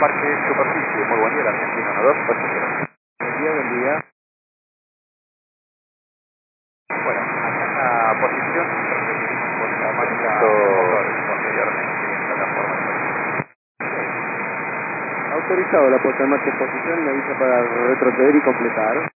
Parque Superficie. Muy buen día, la Argentina 1280. Buen día. Bueno, acá la posición repetimos con la marca motor posteriormente en plataforma. Autorizado la puesta en marcha en posición, me avisa para retroceder y completar.